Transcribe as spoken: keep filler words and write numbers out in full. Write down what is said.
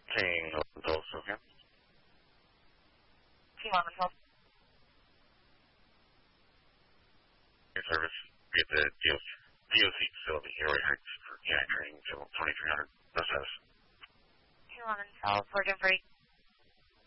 King Dulce, okay? Team eleven twelve. Your service. Be at the D O C, D O C facility here, right here for yeah, training until twenty-three hundred. No status. Team eleven twelve, Virgin Free.